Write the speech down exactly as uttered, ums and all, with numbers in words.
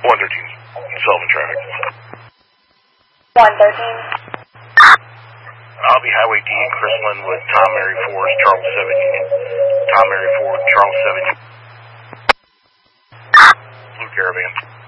one thirteen, Sullivan traffic. one thirteen. I'll be Highway D in Crystalline with Tom Mary Force, Charles seven Union. Tom Mary Ford, Charles seven Union. Blue Caravan.